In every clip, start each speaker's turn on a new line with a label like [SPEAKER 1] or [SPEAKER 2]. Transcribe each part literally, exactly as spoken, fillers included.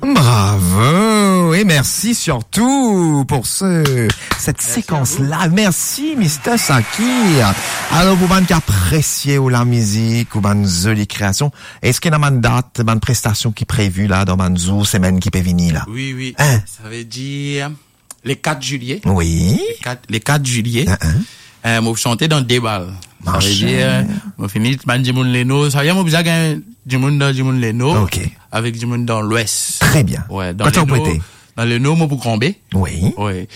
[SPEAKER 1] Bravo et merci surtout pour ce cette séquence-là. Merci, mister Sakir. Alors, vous m'avez apprécié ou la musique ou une jolie création. Est-ce qu'il y a une date, une prestation qui est prévue là dans une zoo semaine qui peut venir là?
[SPEAKER 2] Oui, oui.
[SPEAKER 1] Hein?
[SPEAKER 2] Ça veut dire les quatre juillet.
[SPEAKER 1] Oui.
[SPEAKER 2] Les quatre, les quatre juillet.
[SPEAKER 1] Uh-huh.
[SPEAKER 2] Euh, moi, chanter dans des balles. Ça veut
[SPEAKER 1] Marché.
[SPEAKER 2] dire, moi, finir, man, du monde Leno. Ça veut dire, moi, besoin d'un, du monde dans, du monde Leno.
[SPEAKER 1] Ok.
[SPEAKER 2] Avec du monde dans l'ouest.
[SPEAKER 1] Très bien.
[SPEAKER 2] Ouais, dans
[SPEAKER 1] Quand on
[SPEAKER 2] Leno.
[SPEAKER 1] prêtait?
[SPEAKER 2] Dans Leno, moi, pour Grand-B.
[SPEAKER 1] Oui.
[SPEAKER 2] Ouais.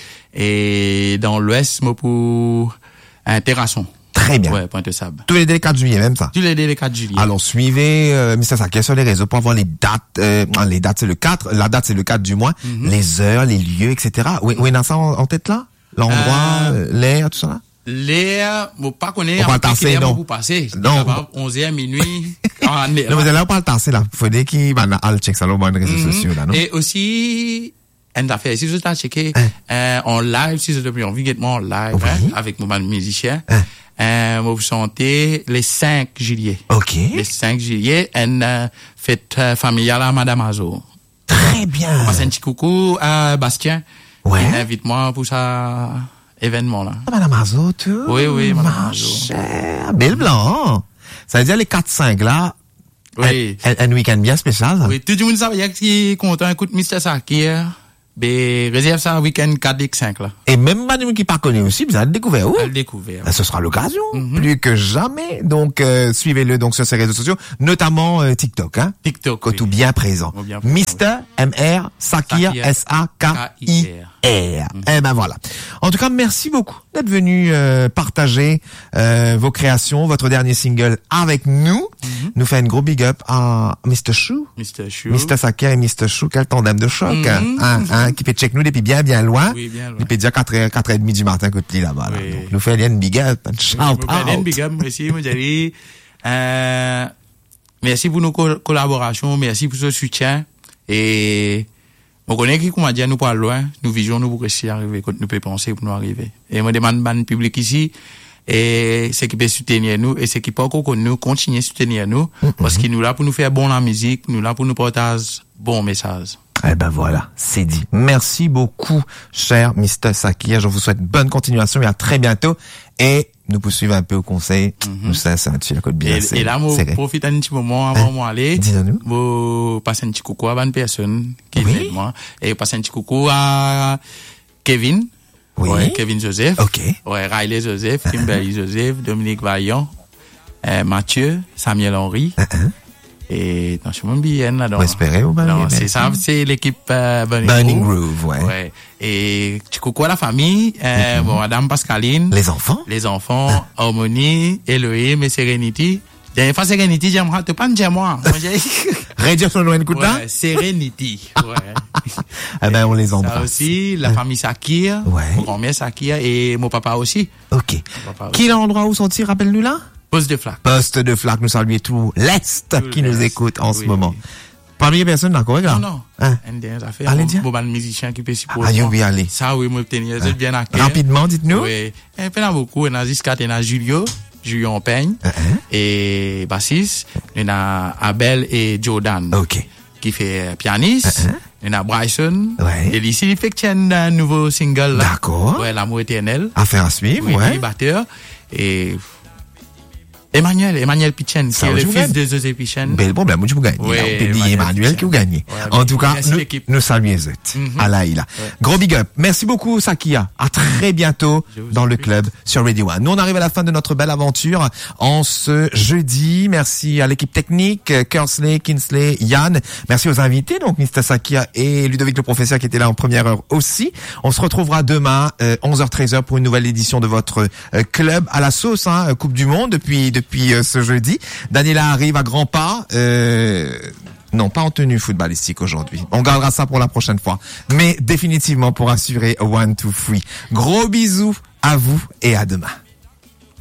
[SPEAKER 2] Et dans l'ouest, moi, pour, un terrasson.
[SPEAKER 1] Très bien.
[SPEAKER 2] Ouais, Pointe-Sable.
[SPEAKER 1] Tous les délais quatre juillet, même ça.
[SPEAKER 2] Tous les les quatre juillet.
[SPEAKER 1] Alors, suivez, euh, mister Sakir sur les réseaux pour avoir les dates, euh, les dates c'est le quatre, la date c'est le quatre du mois,
[SPEAKER 2] Mm-hmm.
[SPEAKER 1] les heures, les lieux, et cetera. Oui, oui, on a ça en, en tête là? L'endroit,
[SPEAKER 2] Euh,
[SPEAKER 1] euh, l'air, tout ça là?
[SPEAKER 2] L'air, moi, pas connaître.
[SPEAKER 1] On va tasser, non.
[SPEAKER 2] Vous passer.
[SPEAKER 1] Non.
[SPEAKER 2] onze heures, minuit. Ah,
[SPEAKER 1] Non, mais là, on parle tasser là. Faut dire qu'il va aller check ça là, dans les réseaux
[SPEAKER 2] Mhm.
[SPEAKER 1] sociaux là, non?
[SPEAKER 2] Et aussi, une affaire, si vous avez checké,
[SPEAKER 1] Hein?
[SPEAKER 2] euh, en live, si vous avez envie de en live,
[SPEAKER 1] Oui.
[SPEAKER 2] hein, avec mon musicien,
[SPEAKER 1] Hein?
[SPEAKER 2] euh, vous chantez les cinq juillet.
[SPEAKER 1] Ok.
[SPEAKER 2] Les cinq juillet, une euh, fête euh, familiale à Madame Azo.
[SPEAKER 1] Très bien.
[SPEAKER 2] Passe un petit coucou à Bastien.
[SPEAKER 1] Ouais.
[SPEAKER 2] Il invite-moi pour ça événement là.
[SPEAKER 1] Ah, Madame Azo, tout.
[SPEAKER 2] Oui, oui, Madame
[SPEAKER 1] Ma
[SPEAKER 2] Azo.
[SPEAKER 1] chère. Belle blanc. Ça veut dire les quatre cinq là.
[SPEAKER 2] Oui.
[SPEAKER 1] Un, un, un week-end bien spécial, ça.
[SPEAKER 2] Oui, tout le monde savait qui est content, écoute, mister Sakir, ben, réserve ça un week-end quatre et cinq, là.
[SPEAKER 1] Et même madame qui pas connu aussi, vous avez découvert où?
[SPEAKER 2] À le découvert.
[SPEAKER 1] Ben, ce sera l'occasion,
[SPEAKER 2] Mhm.
[SPEAKER 1] plus que jamais. Donc, euh, suivez-le donc sur ses réseaux sociaux, notamment euh, TikTok, hein.
[SPEAKER 2] TikTok.
[SPEAKER 1] Côté
[SPEAKER 2] oui.
[SPEAKER 1] bien présent.
[SPEAKER 2] Oh, bien présent,
[SPEAKER 1] mister M R Sakir,
[SPEAKER 2] Sakir,
[SPEAKER 1] S A K I R. Eh ben voilà. En tout cas, merci beaucoup d'être venu euh, partager euh, vos créations, votre dernier single avec nous.
[SPEAKER 2] Mhm.
[SPEAKER 1] Nous fait une gros big up à mister Chou.
[SPEAKER 2] mister Chou.
[SPEAKER 1] mister Sakir et mister Chou, quel tandem de choc, hein,
[SPEAKER 2] Mhm.
[SPEAKER 1] hein, hein, qui peut check nous depuis bien, bien loin.
[SPEAKER 2] Oui, bien loin.
[SPEAKER 1] Il peut dire quatre heures, quatre heures trente du matin, côté là-bas, là.
[SPEAKER 2] Oui.
[SPEAKER 1] Donc, nous fait une big up, un shout
[SPEAKER 2] Moi, Biden,
[SPEAKER 1] out.
[SPEAKER 2] big up, merci, moi, j'ai euh, merci pour nos co- collaborations, merci pour ce soutien. Et, on connaît qui, comment dire, nous pas loin, nous visions, nous pour réussir à arriver, quand nous pouvons penser pour nous arriver. Et moi, demande ban public ici, et c'est qui peut soutenir nous, et c'est qui peut encore nous continuer à soutenir nous, parce qu'il nous là pour nous faire bon la musique, nous là pour nous partager bon message.
[SPEAKER 1] Eh ben voilà, c'est dit. Merci beaucoup, cher mister Sakir. Je vous souhaite bonne continuation et à très bientôt. Et nous poursuivons un peu au conseil. Nous, ça, c'est un petit la côte bien.
[SPEAKER 2] Et, et là, moi,
[SPEAKER 1] serré.
[SPEAKER 2] profite un petit moment avant
[SPEAKER 1] Hein?
[SPEAKER 2] moi aller.
[SPEAKER 1] Dis-nous.
[SPEAKER 2] Moi, passer un petit coucou à une personne qui
[SPEAKER 1] Oui.
[SPEAKER 2] vient de moi. Et passer un petit coucou à Kevin.
[SPEAKER 1] Oui.
[SPEAKER 2] Ouais, Kevin Joseph.
[SPEAKER 1] Ok.
[SPEAKER 2] Ouais, Riley Joseph, Kimberly Joseph, Dominique Vaillant, euh, Mathieu, Samuel Henry.
[SPEAKER 1] Uh-huh.
[SPEAKER 2] Et, non, je suis même bien là-dedans.
[SPEAKER 1] On espérait ou pas?
[SPEAKER 2] Non,
[SPEAKER 1] mais-
[SPEAKER 2] c'est ça, c'est l'équipe, euh, Burning,
[SPEAKER 1] Burning
[SPEAKER 2] Groove.
[SPEAKER 1] Groove, ouais.
[SPEAKER 2] Ouais. Et, petit coucou à la famille, euh, bon, Madame Pascaline.
[SPEAKER 1] Les enfants?
[SPEAKER 2] Les enfants, Harmonie, Elohim et Serenity. Dernière fois, Serenity, j'aimerais te pas dire moi. Moi, j'ai-
[SPEAKER 1] Radio sur loin de coup de
[SPEAKER 2] ouais, Serenity. Ouais.
[SPEAKER 1] Eh ben, on les
[SPEAKER 2] Ça
[SPEAKER 1] embrasse.
[SPEAKER 2] aussi, la famille Sakir.
[SPEAKER 1] Ouais.
[SPEAKER 2] Mon grand-mère Sakir et mon papa aussi.
[SPEAKER 1] Ok.
[SPEAKER 2] Papa aussi.
[SPEAKER 1] Quel endroit où sont-ils, rappelle-nous là?
[SPEAKER 2] Poste de flaque.
[SPEAKER 1] Poste de flaque, nous saluons tout l'Est
[SPEAKER 2] Tout
[SPEAKER 1] qui nous
[SPEAKER 2] l'Est.
[SPEAKER 1] écoute en ce
[SPEAKER 2] Oui,
[SPEAKER 1] moment.
[SPEAKER 2] oui.
[SPEAKER 1] Parmi les personnes d'accord, là?
[SPEAKER 2] Non, non.
[SPEAKER 1] Hein?
[SPEAKER 2] Une dernière affaire.
[SPEAKER 1] Allez,
[SPEAKER 2] Bon,
[SPEAKER 1] dire.
[SPEAKER 2] bon, ben, le musicien qui peut s'y
[SPEAKER 1] Ah, you be allé.
[SPEAKER 2] Ça, oui, moi, tenir, c'est bien à cœur.
[SPEAKER 1] Rapidement, dites-nous.
[SPEAKER 2] Oui. Et puis, il y en a beaucoup. Il y en a jusqu'à, il y en a Julio, Julien Peigne,
[SPEAKER 1] Uh-huh.
[SPEAKER 2] et bassiste. Il y en a Abel et Jordan.
[SPEAKER 1] Ok.
[SPEAKER 2] Qui fait euh, pianiste.
[SPEAKER 1] Uh-huh.
[SPEAKER 2] Il y en a Bryson.
[SPEAKER 1] Ouais.
[SPEAKER 2] Et ici, il fait qu'il y a un euh, nouveau single, là.
[SPEAKER 1] D'accord.
[SPEAKER 2] Ouais, L'amour éternel.
[SPEAKER 1] Affaire à suivre,
[SPEAKER 2] Oui,
[SPEAKER 1] ouais.
[SPEAKER 2] il est batteur. Et, Emmanuel, Emmanuel Pichen, qui
[SPEAKER 1] Ça
[SPEAKER 2] est
[SPEAKER 1] va,
[SPEAKER 2] le
[SPEAKER 1] tu
[SPEAKER 2] fils
[SPEAKER 1] gagnes.
[SPEAKER 2] de José Pichen.
[SPEAKER 1] Bel problème, où tu peux gagner.
[SPEAKER 2] Ouais,
[SPEAKER 1] là. On peut dire
[SPEAKER 2] Emmanuel
[SPEAKER 1] Emmanuel qui vous gagne.
[SPEAKER 2] Ouais,
[SPEAKER 1] En
[SPEAKER 2] mais
[SPEAKER 1] tout cas,
[SPEAKER 2] merci
[SPEAKER 1] nous,
[SPEAKER 2] l'équipe.
[SPEAKER 1] nous saluons eux.
[SPEAKER 2] Mhm.
[SPEAKER 1] À Laïla. Gros big up. Merci beaucoup, Sakia. À très bientôt
[SPEAKER 2] Je vous
[SPEAKER 1] dans
[SPEAKER 2] en
[SPEAKER 1] le
[SPEAKER 2] prie.
[SPEAKER 1] club sur Radio One. Nous, on arrive à la fin de notre belle aventure en ce jeudi. Merci à l'équipe technique, Kersley, Kinsley, Yann. Merci aux invités, donc mister Sakia et Ludovic le professeur qui était là en première heure aussi. On se retrouvera demain, euh, onze heures treize heures pour une nouvelle édition de votre euh, club à la sauce, hein, Coupe du Monde depuis, depuis euh, ce jeudi. Daniela arrive à grands pas. Euh, non, pas en tenue footballistique aujourd'hui. On gardera ça pour la prochaine fois. Mais définitivement pour assurer one, two, three. Gros bisous à vous et à demain.